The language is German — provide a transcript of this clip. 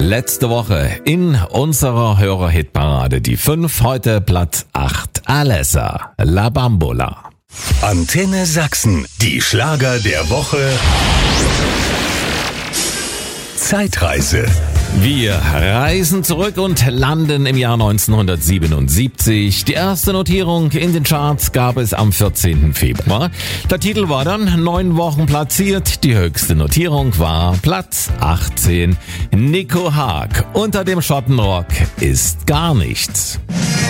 Letzte Woche in unserer Hörerhitparade die 5, heute Platz 8. Alessa, La Bambola. Antenne Sachsen, die Schlager der Woche. Zeitreise. Wir reisen zurück und landen im Jahr 1977. Die erste Notierung in den Charts gab es am 14. Februar. Der Titel war dann 9 Wochen platziert. Die höchste Notierung war Platz 18. Nico Haag, Unter dem Schottenrock ist gar nichts.